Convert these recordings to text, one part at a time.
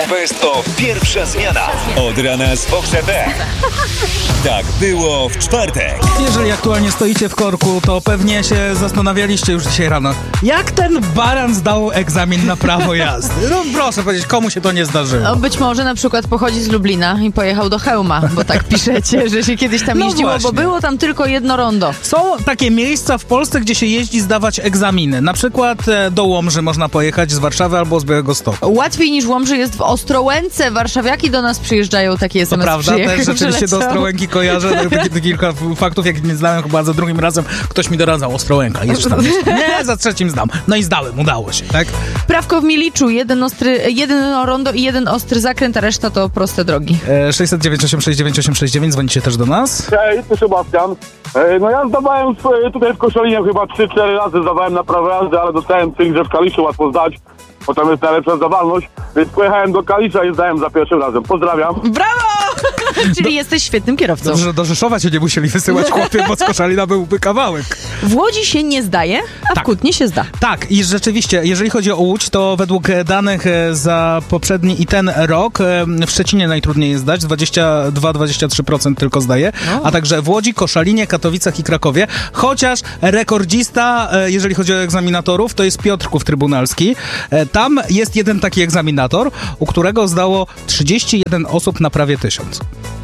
Best of Pierwsza Zmiana. Od rana z Fox FM. Tak było w czwartek. Jeżeli aktualnie stoicie w korku, to pewnie się zastanawialiście już dzisiaj rano, jak ten baran zdał egzamin na prawo jazdy. No proszę powiedzieć, komu się to nie zdarzyło? No, być może na przykład pochodzi z Lublina i pojechał do Chełma, bo tak piszecie, że się kiedyś tam No jeździło, właśnie. bo było tam tylko jedno rondo. Są takie miejsca w Polsce, gdzie się jeździ zdawać egzaminy. Na przykład do Łomży można pojechać z Warszawy albo z Białegostoku. Łatwiej niż Łomży jest w Ostrołęce. Warszawiaki do nas przyjeżdżają, takie To SMS prawda, przyjechał, też rzeczywiście do przyleciał. Ostrołęki kojarzę. Kilka faktów, jak nie znałem chyba za drugim razem, ktoś mi doradzał Ostrołęka. Jeszcze tam. Nie, za trzecim zdam. No i zdałem, udało się, tak? Prawko w Miliczu, jedno rondo i jeden ostry zakręt, a reszta to proste drogi. 609 869 869, dzwonicie też do nas. Cześć, tu Sebastian. No ja zdawałem tutaj w Koszalinie chyba 3-4 razy zdawałem na prawo jazdy, ale dostałem cynk, że w Kaliszu łatwo zdać, bo tam jest najlepsza zdawalność, więc pojechałem do Kalisza i zdałem za pierwszym razem. Pozdrawiam. Brawo! Czyli jesteś świetnym kierowcą. Dobrze, że do Rzeszowa cię nie musieli wysyłać, chłopie, bo z Koszalina byłby kawałek. W Łodzi się nie zdaje, a Tak. w Kutnie się zda. Tak, i rzeczywiście, jeżeli chodzi o Łódź, to według danych za poprzedni i ten rok w Szczecinie najtrudniej jest zdać, 22-23% tylko zdaje, a także w Łodzi, Koszalinie, Katowicach i Krakowie, chociaż rekordzista, jeżeli chodzi o egzaminatorów, to jest Piotrków Trybunalski. Tam jest jeden taki egzaminator, u którego zdało 31 osób na prawie 1000.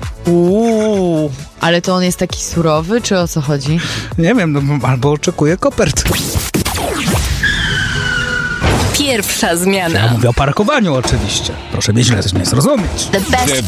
Ale to on jest taki surowy, czy o co chodzi? Nie wiem, no, albo oczekuje kopert. Pierwsza zmiana. Ja mówię o parkowaniu oczywiście. Proszę mnie źle nie zrozumieć. The best